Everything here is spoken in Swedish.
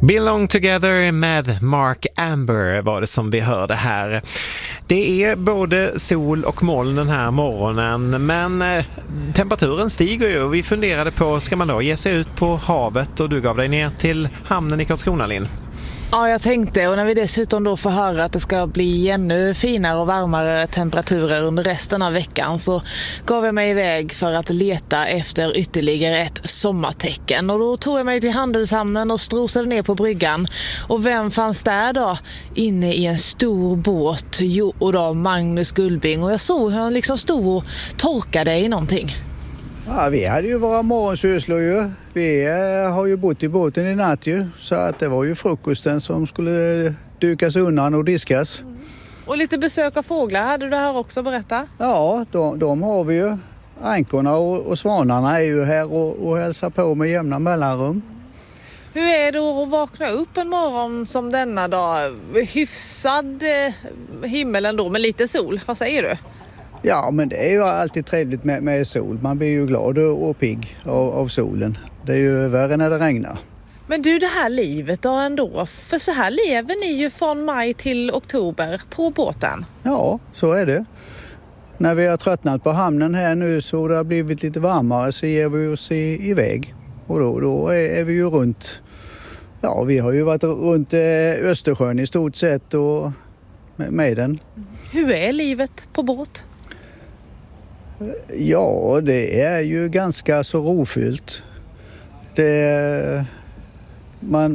Belong Together med Mark Amber var det som vi hörde här. Det är både sol och moln den här morgonen, men temperaturen stiger ju och vi funderade på, ska man då ge sig ut på havet, och du gav dig ner till hamnen i Karlskrona, Linn? Ja, jag tänkte, och när vi dessutom då får höra att det ska bli ännu finare och varmare temperaturer under resten av veckan, så gav jag mig iväg för att leta efter ytterligare ett sommartecken. Och då tog jag mig till handelshamnen och strosade ner på bryggan. Och vem fanns där då? Inne i en stor båt, jo, och då Magnus Gullbing. Och jag såg hur han liksom stod och torkade i någonting. Ja, vi hade ju våra morgonsysslor ju. Vi har ju bott i båten i natt ju, så att det var ju frukosten som skulle dukas undan och diskas. Och lite besök av fåglar hade du här också, berätta. Ja, de har vi ju. Ankorna och svanarna är ju här och hälsar på med jämna mellanrum. Hur är det att vakna upp en morgon som denna dag? Hyfsad himmel ändå, men lite sol. Vad säger du? Ja, men det är ju alltid trevligt med sol. Man blir ju glad och pigg av solen. Det är ju värre när det regnar. Men du, det här livet då ändå, för så här lever ni ju från maj till oktober på båten. Ja, så är det. När vi har tröttnat på hamnen här nu, så det har blivit lite varmare, så ger vi oss iväg. Och då är vi ju runt. Ja, vi har ju varit runt Östersjön i stort sett och med den. Hur är livet på båt? Ja, det är ju ganska så rofyllt.